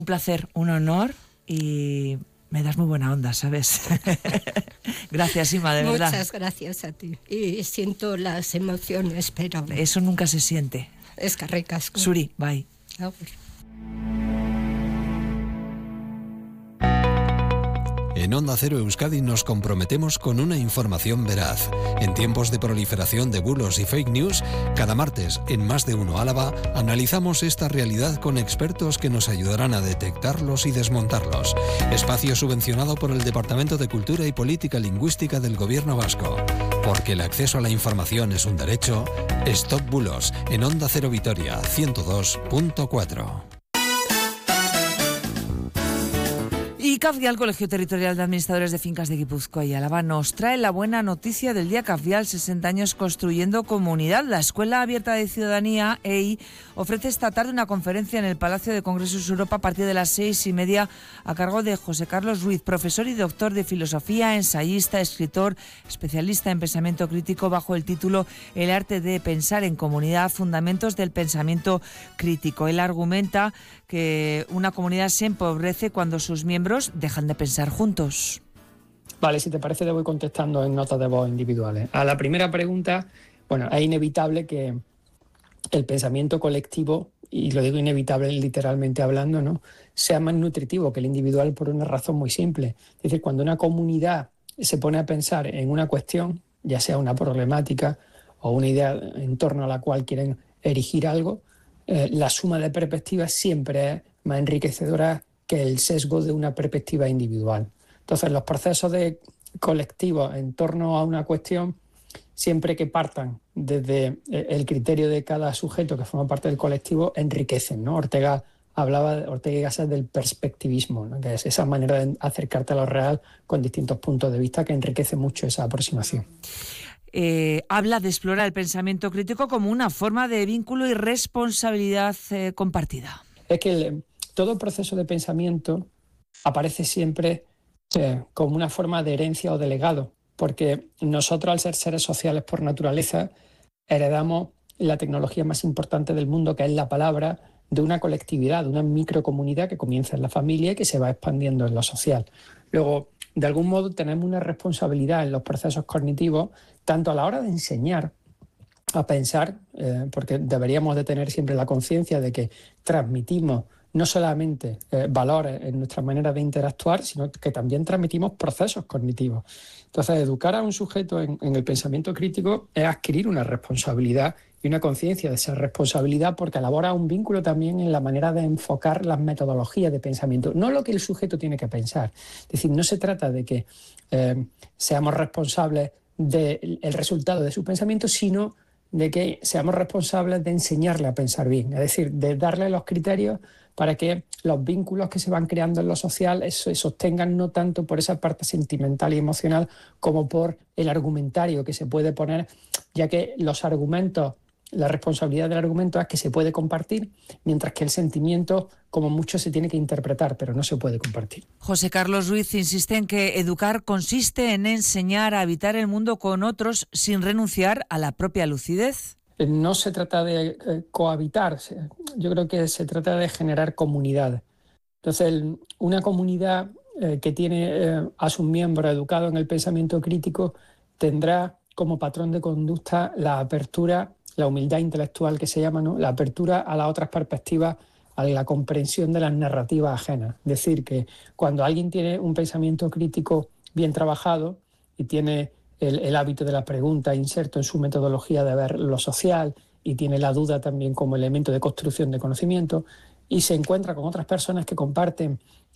Un placer, un honor y me das muy buena onda, ¿sabes? Gracias, Ima, de verdad. Muchas gracias a ti. Y siento las emociones, pero... Eso nunca se siente. Eskerrik asko. Zuri, bye. En Onda Cero Euskadi nos comprometemos con una información veraz. En tiempos de proliferación de bulos y fake news, cada martes en Más de Uno Álava analizamos esta realidad con expertos que nos ayudarán a detectarlos y desmontarlos. Espacio subvencionado por el Departamento de Cultura y Política Lingüística del Gobierno Vasco. Porque el acceso a la información es un derecho. Stop Bulos en Onda Cero Vitoria 102.4. Y CAFDIAL, Colegio Territorial de Administradores de Fincas de Guipúzcoa y Álava, nos trae la buena noticia del día. CAFDIAL, 60 años construyendo comunidad. La Escuela Abierta de Ciudadanía, EI, ofrece esta tarde una conferencia en el Palacio de Congresos Europa a partir de las 6:30 a cargo de José Carlos Ruiz, profesor y doctor de filosofía, ensayista, escritor, especialista en pensamiento crítico, bajo el título El arte de pensar en comunidad, fundamentos del pensamiento crítico. Él argumenta que una comunidad se empobrece cuando sus miembros dejan de pensar juntos. Vale, si te parece te voy contestando en notas de voz individuales. A la primera pregunta, bueno, es inevitable que el pensamiento colectivo, y lo digo inevitable literalmente hablando, ¿no?, sea más nutritivo que el individual por una razón muy simple. Es decir, cuando una comunidad se pone a pensar en una cuestión, ya sea una problemática o una idea en torno a la cual quieren erigir algo, la suma de perspectivas siempre es más enriquecedora que el sesgo de una perspectiva individual. Entonces, los procesos de colectivos en torno a una cuestión, siempre que partan desde el criterio de cada sujeto que forma parte del colectivo, enriquecen, ¿no? Ortega y Gasset del perspectivismo, ¿no?, que es esa manera de acercarte a lo real con distintos puntos de vista, que enriquece mucho esa aproximación. Habla de explorar el pensamiento crítico como una forma de vínculo y responsabilidad compartida. Es que todo proceso de pensamiento aparece siempre como una forma de herencia o de legado, porque nosotros, al ser seres sociales por naturaleza, heredamos la tecnología más importante del mundo, que es la palabra, de una colectividad, de una microcomunidad que comienza en la familia y que se va expandiendo en lo social. Luego, de algún modo, tenemos una responsabilidad en los procesos cognitivos, tanto a la hora de enseñar a pensar, porque deberíamos de tener siempre la conciencia de que transmitimos no solamente valores en nuestra manera de interactuar, sino que también transmitimos procesos cognitivos. Entonces, educar a un sujeto en el pensamiento crítico es adquirir una responsabilidad y una conciencia de esa responsabilidad, porque elabora un vínculo también en la manera de enfocar las metodologías de pensamiento, no lo que el sujeto tiene que pensar. Es decir, no se trata de que seamos responsables del resultado de su pensamiento, sino de que seamos responsables de enseñarle a pensar bien, es decir, de darle los criterios para que los vínculos que se van creando en lo social se sostengan no tanto por esa parte sentimental y emocional como por el argumentario que se puede poner, ya que los argumentos, la responsabilidad del argumento es que se puede compartir, mientras que el sentimiento, como mucho, se tiene que interpretar, pero no se puede compartir. José Carlos Ruiz insiste en que educar consiste en enseñar a habitar el mundo con otros sin renunciar a la propia lucidez. No se trata de cohabitar, yo creo que se trata de generar comunidad. Entonces, una comunidad que tiene a sus miembros educados en el pensamiento crítico tendrá como patrón de conducta la apertura, la humildad intelectual que se llama, ¿no?, la apertura a las otras perspectivas, a la comprensión de las narrativas ajenas. Es decir, que cuando alguien tiene un pensamiento crítico bien trabajado y tiene el hábito de la pregunta inserto en su metodología de ver lo social y tiene la duda también como elemento de construcción de conocimiento y se encuentra con otras personas que comparten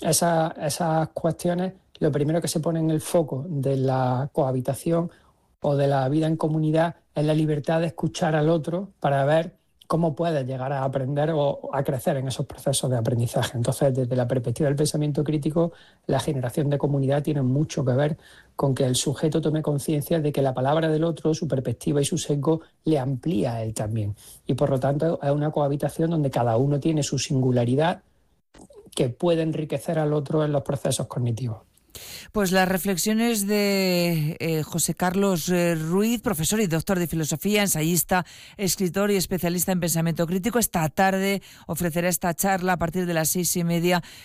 esas cuestiones, lo primero que se pone en el foco de la cohabitación o de la vida en comunidad es la libertad de escuchar al otro para ver cómo puedes llegar a aprender o a crecer en esos procesos de aprendizaje. Entonces, desde la perspectiva del pensamiento crítico, la generación de comunidad tiene mucho que ver con que el sujeto tome conciencia de que la palabra del otro, su perspectiva y su sesgo le amplía a él también. Y por lo tanto es una cohabitación donde cada uno tiene su singularidad que puede enriquecer al otro en los procesos cognitivos. Pues las reflexiones de José Carlos Ruiz, profesor y doctor de filosofía, ensayista, escritor y especialista en pensamiento crítico. Esta tarde ofrecerá esta charla a partir de las 6:30